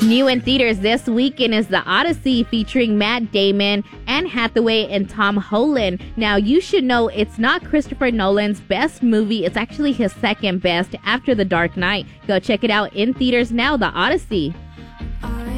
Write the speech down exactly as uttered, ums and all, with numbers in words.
New in theaters this weekend is The Odyssey, featuring Matt Damon, Anne Hathaway, and Tom Holland. Now, you should know it's not Christopher Nolan's best movie. It's actually his second best after The Dark Knight. Go check it out in theaters now, The Odyssey.